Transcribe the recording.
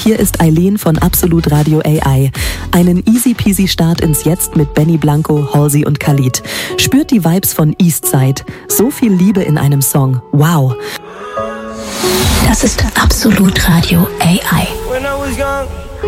hier ist Eileen von Absolut Radio AI. Einen easy peasy Start ins Jetzt mit Benny Blanco, Halsey und Khalid. Spürt die Vibes von Eastside. So viel Liebe in einem Song. Wow. Das ist Absolut Radio AI.